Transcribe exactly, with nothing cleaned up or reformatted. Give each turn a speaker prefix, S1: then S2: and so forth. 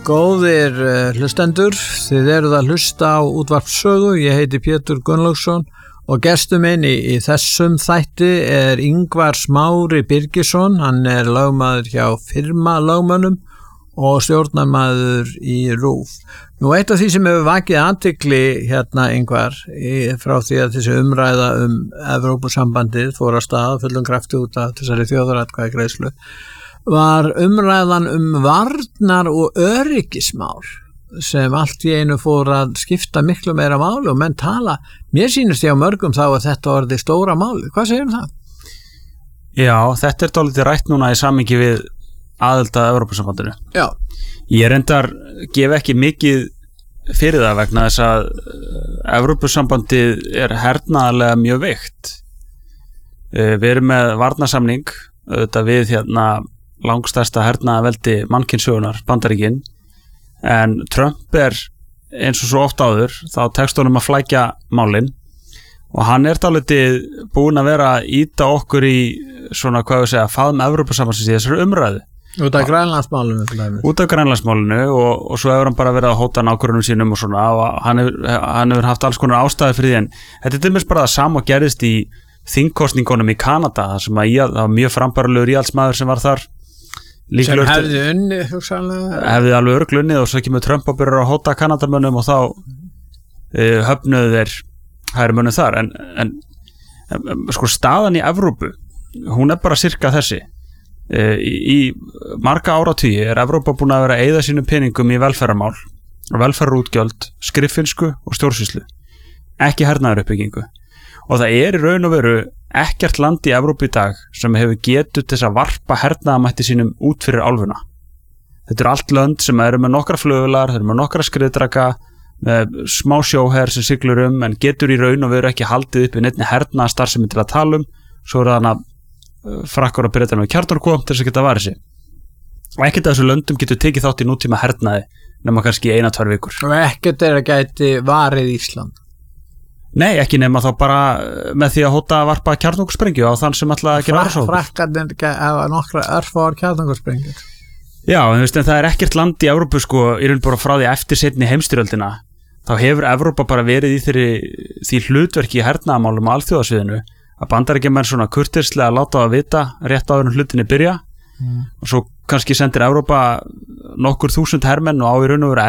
S1: Góðir uh, hlustendur, þið eruð að hlusta á útvarpssögu, ég heiti Pétur Gunnlaugsson og gestur minn í, í þessum þætti er Ingvar Smári Birgisson, hann er lögmaður hjá Firma lögmönnum og stjórnarmaður í RÚV. Nú eitt af því sem hefur vakið athygli hérna Ingvar, í, frá því að þessi umræða um Evrópusambandið fór að stað fullum krafti út af þessari þjóðaratkvæðagreiðslu, var umræðan um varnar- og öryggismál sem allt í einu fór að skipta miklu meira máli og menn tala, mér sýnist ég á mörgum þá að þetta orði stóra máli. Hvað segir um það?
S2: Já, þetta er dálítið rætt núna í samhengi við aðild að Evrópusambandinu.
S1: Já.
S2: Ég reyndar gef ekki mikið fyrir það vegna þess að Evrópusambandið er hernaðarlega mjög veikt. Við erum með varnarsamning auðvitað við hérna langstærsta hernaðarveldi mannkynssögunar, Bandaríkin, en Trump er eins og svo oft áður, þá tekst honum að flækja málin og hann er dálítið búinn að vera að ýta okkur í svona, hvað við segja, faðm Evrópusambandsins í þessari umræðu.
S1: Út af Grænlandsmálinu.
S2: Út af Grænlandsmálinu og, og svo hefur hann bara verið að hóta nákvörðunum sínum og svona og hann hefur, hann hefur haft alls konar ástæði fyrir því en þetta er til dæmis bara það sama gerðist í þingkosningunum í Kanada þar sem að það var mjög frambærulegur íhaldsmaður sem var þar
S1: sem hefði unni hugsanlega
S2: hefði alveg örugglega unnið og svo kemur Trump og byrjar að hóta Kanadamönnum og þá uh, höfnuðu þeir hægri mönnum þar en, en, en sko staðan í Evrópu hún er bara sirka þessi uh, í, í marga áratugi er Evrópa búin að vera að eyða sínum peningum í velferðarmál velferðarútgjöld, skriffinsku og stjórnsýslu ekki hernaðaruppbyggingu og það er í raun og veru ekkert land í Evrópu í dag sem hefur getu til þess að varpa hernaðamætti sínum út fyrir álfuna. Þetta er allt lönd sem eru með nokkra flugvélar, þeir eru með nokkra skriðdraga, með smá sjóher sem siglur um en getur í raun og veru ekki haldið upp í neinni hernaðarstarfsemi til að tala um, svo er þannig að frakkar og Bretar með kjarnorku til þess að geta varið sig. Og ekkert af þessu löndum getur tekið þátt í nútíma hernaði nema kannski eina, tvær vikur.
S1: Og ekkert er að gæti varið Ísland.
S2: Nei, ekki nema þá bara með því að hóta að varpa kjarnorkusprengju á þann sem ætla að gera
S1: árásarhóp. Frakkarnir hafa nokkra örfáar kjarnorkusprengjur.
S2: Já, en þú veist, en það er ekkert land í Evrópu sko, í raun bara frá því eftir seinni heimsstyrjöldina. Þá hefur Evrópa bara verið í þeirri, því hlutverki í hernaðarmálum á alþjóðasviðinu að Bandaríkjamenn svona kurteislega láta það að vita rétt áður en hlutinni byrja mm. og svo kannski sendir Evrópa nokkur þúsund hermenn og á í raun og veru